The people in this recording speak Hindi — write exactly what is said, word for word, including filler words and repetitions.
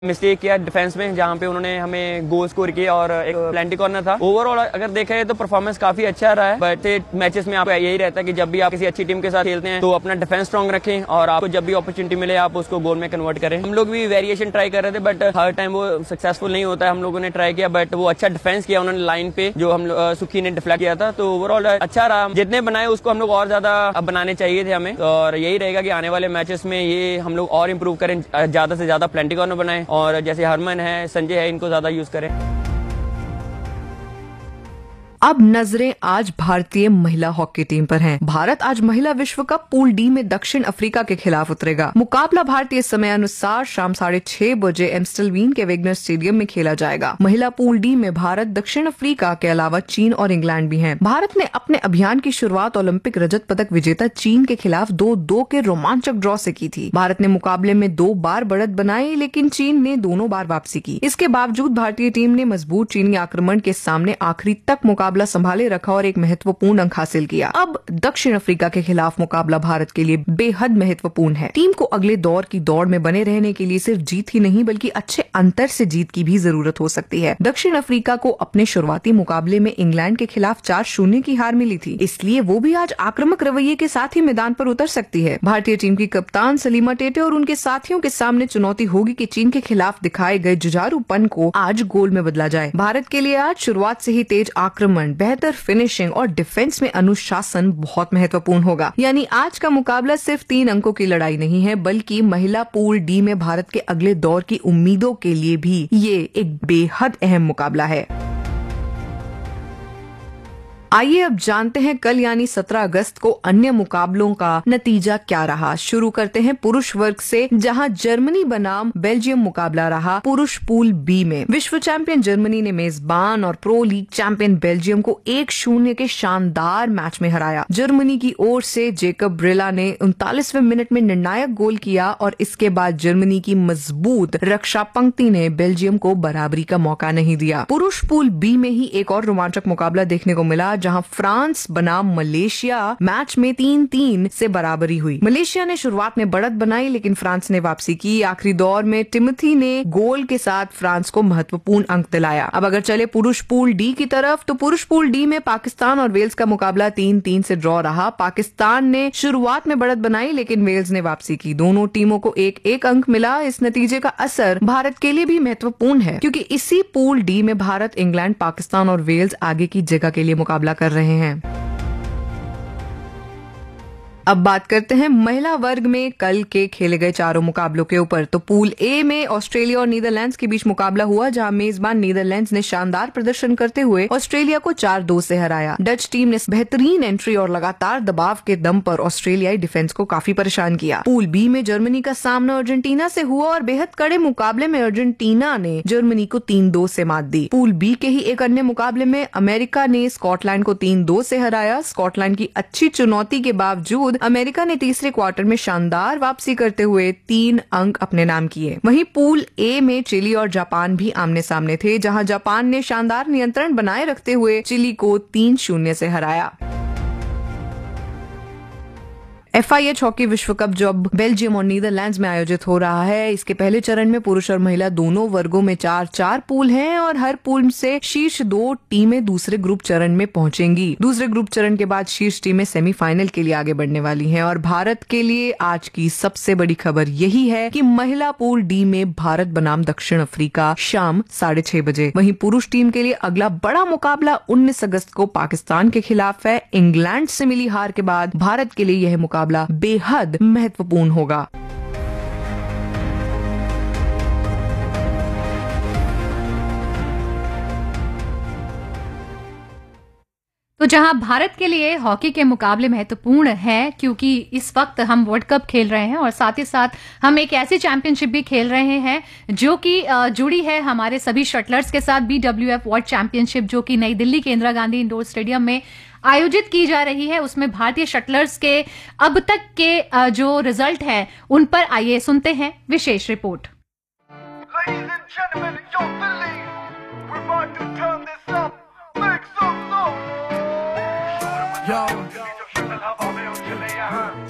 मिस्टेक किया डिफेंस में, जहाँ पे उन्होंने हमें गोल स्कोर किया और एक प्लेंटी कॉर्नर था। ओवरऑल अगर देखें तो परफॉर्मेंस काफी अच्छा रहा है, बट मैचेस में आपको यही रहता है कि जब भी आप किसी अच्छी टीम के साथ खेलते हैं तो अपना डिफेंस स्ट्रॉन्ग रखें और आपको जब भी अपॉर्चुनिटी मिले आप उसको गोल में कन्वर्ट करें। हम लोग भी वेरिएशन ट्राई कर रहे थे, बट हर टाइम वो सक्सेसफुल नहीं होता है। हम लोगों ने ट्राई किया, बट वो अच्छा डिफेंस किया उन्होंने लाइन पे, जो हम सुखी ने डिफ्लेक्ट किया था। तो ओवरऑल अच्छा रहा। जितने बनाए उसको हम लोग और ज्यादा बनाने चाहिए थे हमें, और यही रहेगा कि आने वाले मैचेस में ये हम लोग और इम्प्रूव करें, ज्यादा से ज्यादा प्लेंटी कॉर्नर बनाएं और जैसे हरमन है, संजय है, इनको ज्यादा यूज करें। अब नजरें आज भारतीय महिला हॉकी टीम पर हैं। भारत आज महिला विश्व कप पूल डी में दक्षिण अफ्रीका के खिलाफ उतरेगा। मुकाबला भारतीय समय अनुसार शाम साढ़े छह बजे एम्स्टलवीन के वेगनर स्टेडियम में खेला जाएगा। महिला पूल डी में भारत, दक्षिण अफ्रीका के अलावा चीन और इंग्लैंड भी हैं। भारत ने अपने अभियान की शुरुआत ओलंपिक रजत पदक विजेता चीन के खिलाफ दो दो के रोमांचक ड्रॉ से की थी। भारत ने मुकाबले में दो बार बढ़त बनाई, लेकिन चीन ने दोनों बार वापसी की। इसके बावजूद भारतीय टीम ने मजबूत चीनी आक्रमण के सामने आखिरी तक मुकाबला संभाले रखा और एक महत्वपूर्ण अंक हासिल किया। अब दक्षिण अफ्रीका के खिलाफ मुकाबला भारत के लिए बेहद महत्वपूर्ण है। टीम को अगले दौर की दौड़ में बने रहने के लिए सिर्फ जीत ही नहीं बल्कि अच्छे अंतर से जीत की भी जरूरत हो सकती है। दक्षिण अफ्रीका को अपने शुरुआती मुकाबले में इंग्लैंड के खिलाफ चार शून्य की हार मिली थी, इसलिए वो भी आज आक्रामक रवैये के साथ ही मैदान पर उतर सकती है। भारतीय टीम की कप्तान सलीमा टेटे और उनके साथियों के सामने चुनौती होगी कि चीन के खिलाफ दिखाए गए जुझारूपन को आज गोल में बदला जाए। भारत के लिए आज शुरुआत से ही तेज आक्रमण, बेहतर फिनिशिंग और डिफेंस में अनुशासन बहुत महत्वपूर्ण होगा। यानी आज का मुकाबला सिर्फ तीन अंकों की लड़ाई नहीं है, बल्कि महिला पूल डी में भारत के अगले दौर की उम्मीदों के लिए भी ये एक बेहद अहम मुकाबला है। आइए अब जानते हैं कल यानी सत्रह अगस्त को अन्य मुकाबलों का नतीजा क्या रहा। शुरू करते हैं पुरुष वर्ग से, जहां जर्मनी बनाम बेल्जियम मुकाबला रहा। पुरुष पूल बी में विश्व चैंपियन जर्मनी ने मेजबान और प्रो लीग चैंपियन बेल्जियम को एक शून्य के शानदार मैच में हराया। जर्मनी की ओर से जेकब ब्रेला ने उनतालीसवें मिनट में निर्णायक गोल किया और इसके बाद जर्मनी की मजबूत रक्षा पंक्ति ने बेल्जियम को बराबरी का मौका नहीं दिया। पुरुष पूल बी में ही एक और रोमांचक मुकाबला देखने को मिला, जहां फ्रांस बनाम मलेशिया मैच में तीन तीन से बराबरी हुई। मलेशिया ने शुरुआत में बढ़त बनाई, लेकिन फ्रांस ने वापसी की। आखिरी दौर में टिमोथी ने गोल के साथ फ्रांस को महत्वपूर्ण अंक दिलाया। अब अगर चले पुरुष पूल डी की तरफ, तो पुरुष पूल डी में पाकिस्तान और वेल्स का मुकाबला तीन तीन से ड्रॉ रहा। पाकिस्तान ने शुरुआत में बढ़त बनाई, लेकिन वेल्स ने वापसी की। दोनों टीमों को एक एक अंक मिला। इस नतीजे का असर भारत के लिए भी महत्वपूर्ण है, क्योंकि इसी पूल डी में भारत, इंग्लैंड, पाकिस्तान और वेल्स आगे की जगह के लिए मुकाबला कर रहे हैं। अब बात करते हैं महिला वर्ग में कल के खेले गए चारों मुकाबलों के ऊपर। तो पूल ए में ऑस्ट्रेलिया और नीदरलैंड्स के बीच मुकाबला हुआ, जहां मेजबान नीदरलैंड्स ने शानदार प्रदर्शन करते हुए ऑस्ट्रेलिया को चार दो से हराया। डच टीम ने बेहतरीन एंट्री और लगातार दबाव के दम पर ऑस्ट्रेलियाई डिफेंस को काफी परेशान किया। पूल बी में जर्मनी का सामना अर्जेंटीना से हुआ और बेहद कड़े मुकाबले में अर्जेंटीना ने जर्मनी को तीन दो से मात दी। पूल बी के ही एक अन्य मुकाबले में अमेरिका ने स्कॉटलैंड को तीन दो से हराया। स्कॉटलैंड की अच्छी चुनौती के बावजूद अमेरिका ने तीसरे क्वार्टर में शानदार वापसी करते हुए तीन अंक अपने नाम किए। वहीं पूल ए में चिली और जापान भी आमने सामने थे, जहां जापान ने शानदार नियंत्रण बनाए रखते हुए चिली को तीन शून्य से हराया। एफ आई एच हॉकी विश्व कप जो अब बेल्जियम और नीदरलैंड्स में आयोजित हो रहा है, इसके पहले चरण में पुरुष और महिला दोनों वर्गों में चार चार पूल हैं और हर पूल से शीर्ष दो टीमें दूसरे ग्रुप चरण में पहुंचेंगी। दूसरे ग्रुप चरण के बाद शीर्ष टीमें सेमीफाइनल के लिए आगे बढ़ने वाली हैं। और भारत के लिए आज की सबसे बड़ी खबर यही है कि महिला पूल डी में भारत बनाम दक्षिण अफ्रीका शाम साढ़े छह बजे। वहीं पुरुष टीम के लिए अगला बड़ा मुकाबला उन्नीस अगस्त को पाकिस्तान के खिलाफ है। इंग्लैंड से मिली हार के बाद भारत के लिए यह मुकाबला बेहद महत्वपूर्ण होगा। तो जहां भारत के लिए हॉकी के मुकाबले महत्वपूर्ण है, क्योंकि इस वक्त हम वर्ल्ड कप खेल रहे हैं और साथ ही साथ हम एक ऐसी चैंपियनशिप भी खेल रहे हैं जो कि जुड़ी है हमारे सभी शटलर्स के साथ। B W F world championship जो कि नई दिल्ली के इंदिरा गांधी इंडोर स्टेडियम में आयोजित की जा रही है, उसमें भारतीय शटलर्स के अब तक के जो रिजल्ट है उन पर आइए सुनते हैं विशेष रिपोर्ट।